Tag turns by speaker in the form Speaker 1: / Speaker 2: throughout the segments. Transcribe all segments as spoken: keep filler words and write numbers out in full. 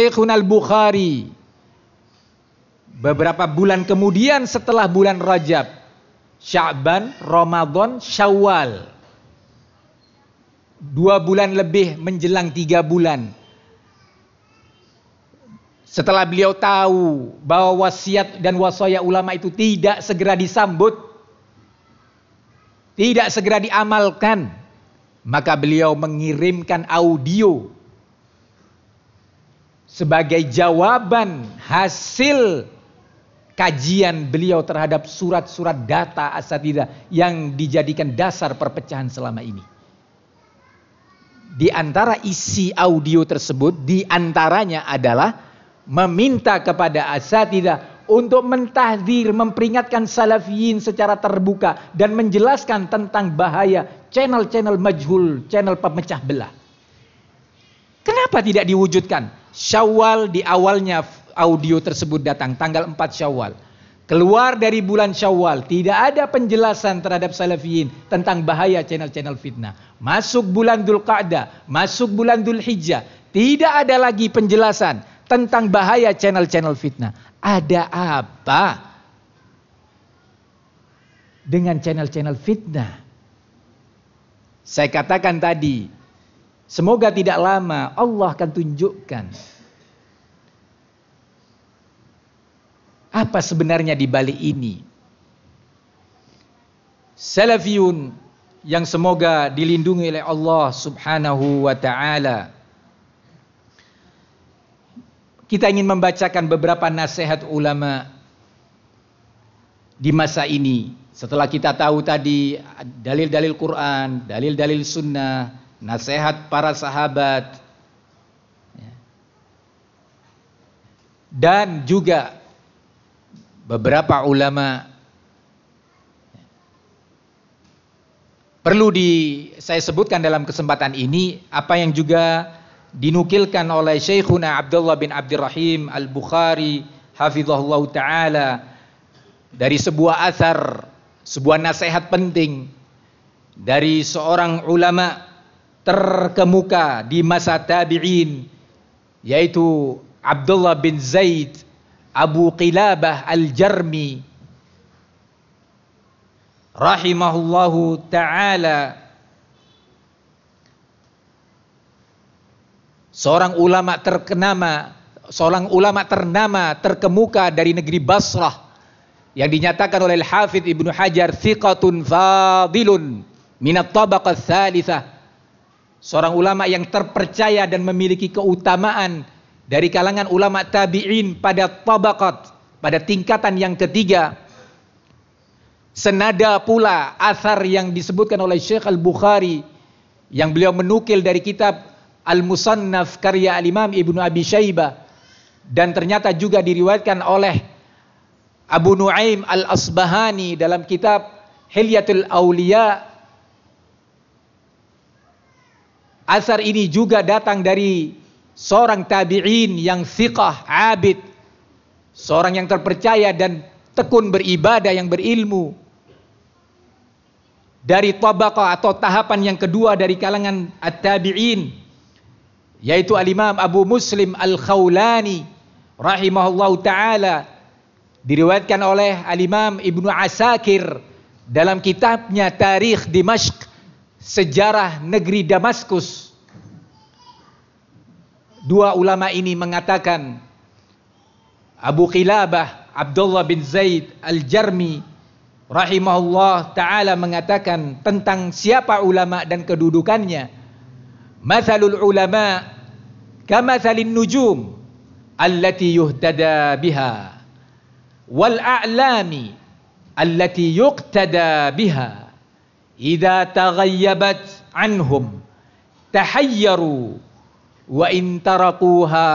Speaker 1: Syekhuna Al-Bukhari beberapa bulan kemudian setelah bulan Rajab, Sya'ban, Ramadan, Syawal, dua bulan lebih menjelang tiga bulan, setelah beliau tahu bahwa wasiat dan wasaya ulama itu tidak segera disambut, tidak segera diamalkan, maka beliau mengirimkan audio sebagai jawaban hasil kajian beliau terhadap surat-surat data asatidah yang dijadikan dasar perpecahan selama ini. Di antara isi audio tersebut, di antaranya adalah meminta kepada asatidah untuk mentahdzir, memperingatkan salafiyin secara terbuka dan menjelaskan tentang bahaya channel-channel majhul, channel pemecah belah. Kenapa tidak diwujudkan? Syawal di awalnya audio tersebut datang, tanggal empat Syawal. Keluar dari bulan Syawal, tidak ada penjelasan terhadap salafiyin tentang bahaya channel-channel fitnah. Masuk bulan Dzulqa'dah, masuk bulan Dzulhijjah, tidak ada lagi penjelasan tentang bahaya channel-channel fitnah. Ada apa dengan channel-channel fitnah? Saya katakan tadi, semoga tidak lama Allah akan tunjukkan apa sebenarnya di balik ini. Salafiyun yang semoga dilindungi oleh Allah Subhanahu wa taala. Kita ingin membacakan beberapa nasihat ulama di masa ini. Setelah kita tahu tadi dalil-dalil Quran, dalil-dalil sunnah, nasihat para sahabat, dan juga beberapa ulama, perlu di saya sebutkan dalam kesempatan ini apa yang juga dinukilkan oleh Syekhuna Abdullah bin Abdurrahim Al-Bukhari hafizahullah ta'ala dari sebuah athar, sebuah nasihat penting dari seorang ulama terkemuka di masa tabi'in, yaitu Abdullah bin Zaid Abu Qilabah Al-Jarmi rahimahullahu ta'ala, seorang ulama terkenama, seorang ulama ternama terkemuka dari negeri Basrah yang dinyatakan oleh Al-Hafidz Ibnu Hajar thiqatun fadilun minat tabaqah tsalitsah, seorang ulama yang terpercaya dan memiliki keutamaan dari kalangan ulama tabi'in pada tabaqat, pada tingkatan yang ketiga. Senada pula athar yang disebutkan oleh Syekh Al-Bukhari yang beliau menukil dari kitab Al-Musannaf karya Al-Imam Ibnu Abi Syaibah, dan ternyata juga diriwayatkan oleh Abu Nuaim Al-Asbahani dalam kitab Hilyatul Auliya. Athar ini juga datang dari seorang tabi'in yang thiqah, abid, seorang yang terpercaya dan tekun beribadah, yang berilmu, dari tabaqah atau tahapan yang kedua dari kalangan at-tabi'in, yaitu Al-Imam Abu Muslim Al-Khawlani rahimahullahu ta'ala, diriwayatkan oleh Al-Imam Ibnu Asakir dalam kitabnya Tarikh Dimashq, sejarah negeri Damaskus. Dua ulama ini mengatakan, Abu Qilabah Abdullah bin Zaid Al-Jarmi rahimahullah ta'ala mengatakan tentang siapa ulama dan kedudukannya, mathalul ulama kamathalin nujum allati yuhtada biha wal a'lami allati yuqtada biha idza taghayyabat anhum tahayyaru wa in tarakuha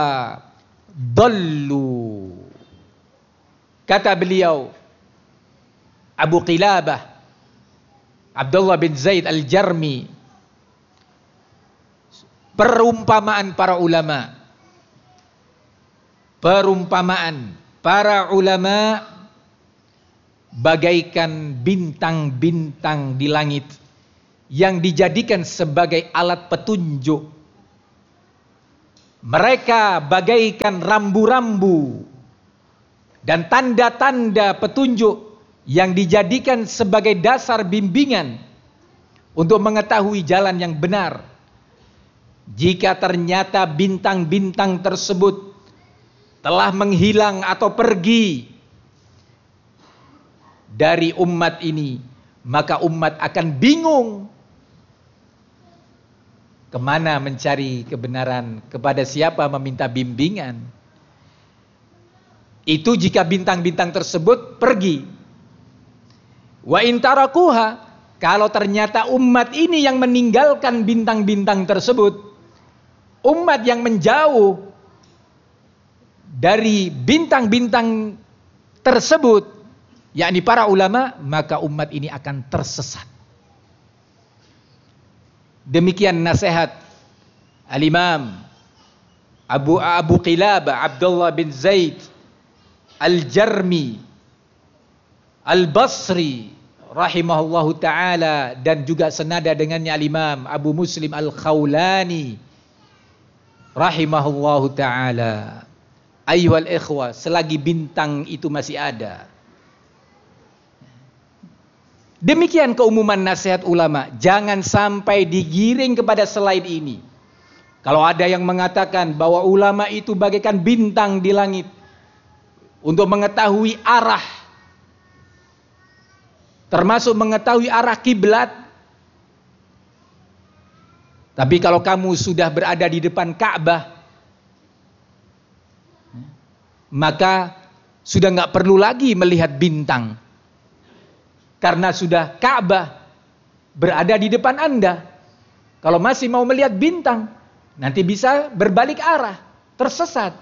Speaker 1: dallu. Kata beliau Abu Qilabah Abdullah bin Zaid Al-Jarmi, perumpamaan para ulama, perumpamaan para ulama bagaikan bintang-bintang di langit yang dijadikan sebagai alat petunjuk Mereka bagaikan rambu-rambu dan tanda-tanda petunjuk yang dijadikan sebagai dasar bimbingan untuk mengetahui jalan yang benar. Jika ternyata bintang-bintang tersebut telah menghilang atau pergi dari umat ini, maka umat akan bingung kemana mencari kebenaran, kepada siapa meminta bimbingan. Itu jika bintang-bintang tersebut pergi. Wa in tarakuha, kalau ternyata umat ini yang meninggalkan bintang-bintang tersebut, umat yang menjauh dari bintang-bintang tersebut, yakni para ulama, maka umat ini akan tersesat. Demikian nasihat Al-Imam Abu Abu Qilabah Abdullah bin Zaid Al-Jarmi Al-Basri rahimahullahu taala, dan juga senada dengannya Al-Imam Abu Muslim Al-Khawlani rahimahullahu taala. Ayyuhal ikhwah, selagi bintang itu masih ada. Demikian keumuman nasihat ulama, jangan sampai digiring kepada selain ini. Kalau ada yang mengatakan bahwa ulama itu bagaikan bintang di langit untuk mengetahui arah, termasuk mengetahui arah kiblat. Tapi kalau kamu sudah berada di depan Ka'bah, maka sudah nggak perlu lagi melihat bintang. Karena sudah Ka'bah berada di depan Anda. Kalau masih mau melihat bintang, nanti bisa berbalik arah, tersesat.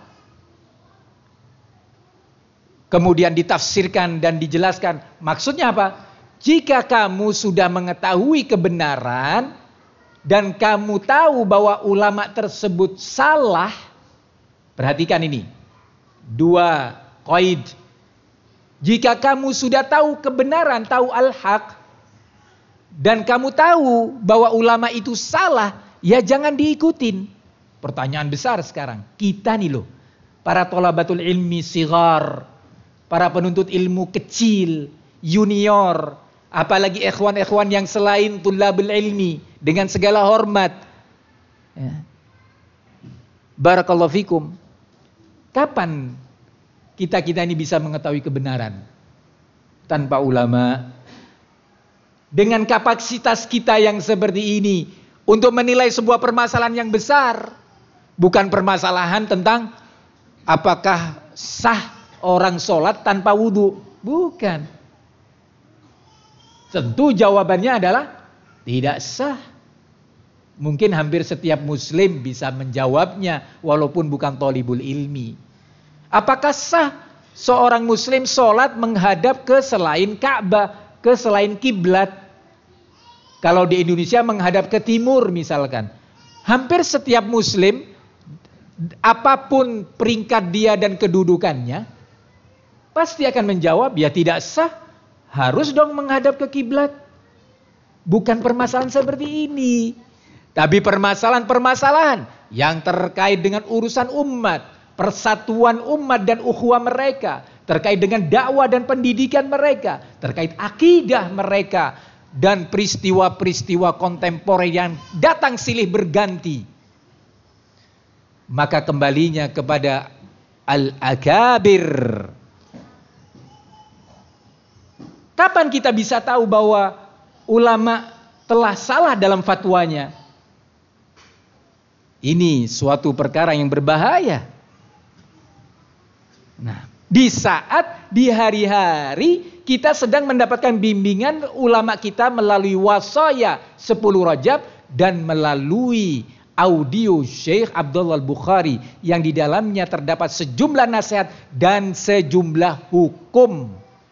Speaker 1: Kemudian ditafsirkan dan dijelaskan. Maksudnya apa? Jika kamu sudah mengetahui kebenaran dan kamu tahu bahwa ulama tersebut salah, perhatikan ini. Dua qaid. Jika kamu sudah tahu kebenaran, tahu al-haq, dan kamu tahu bahwa ulama itu salah, ya jangan diikutin. Pertanyaan besar sekarang, kita nih loh, para thalabatul ilmi sigar, para penuntut ilmu kecil, junior, apalagi ikhwan-ikhwan yang selain tulabul ilmi, dengan segala hormat. Ya. Barakallahu fikum. Kapan kita-kita ini bisa mengetahui kebenaran tanpa ulama? Dengan kapasitas kita yang seperti ini untuk menilai sebuah permasalahan yang besar, bukan permasalahan tentang apakah sah orang sholat tanpa wudhu, bukan. Tentu jawabannya adalah tidak sah. Mungkin hampir setiap muslim bisa menjawabnya walaupun bukan thalibul ilmi. Apakah sah seorang muslim sholat menghadap ke selain Ka'bah, ke selain kiblat? Kalau di Indonesia menghadap ke timur misalkan. Hampir setiap muslim, apapun peringkat dia dan kedudukannya, pasti akan menjawab, ya tidak sah. Harus dong menghadap ke kiblat. Bukan permasalahan seperti ini. Tapi permasalahan-permasalahan yang terkait dengan urusan umat, persatuan umat dan ukhuwah mereka, terkait dengan dakwah dan pendidikan mereka, terkait akidah mereka, dan peristiwa-peristiwa kontemporer yang datang silih berganti. Maka kembalinya kepada al-akabir. Kapan kita bisa tahu bahwa ulama telah salah dalam fatwanya? Ini suatu perkara yang berbahaya. Nah, di saat di hari-hari kita sedang mendapatkan bimbingan ulama kita melalui wasaya sepuluh Rajab dan melalui audio Syekh Abdullah Al-Bukhari yang di dalamnya terdapat sejumlah nasihat dan sejumlah hukum.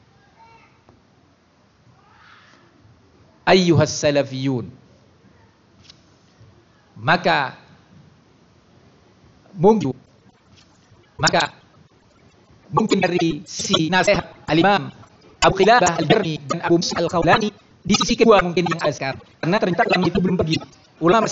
Speaker 1: Ayyuhas salafiyun. Maka mungkin maka mungkin dari si nasihat Al-Imam Abu Qilabah Al-Jarmi dan Abu Muslim Al-Khawlani di sisi kedua mungkin yang ada sekarang, karena ternyata ulama itu belum pergi. Ulama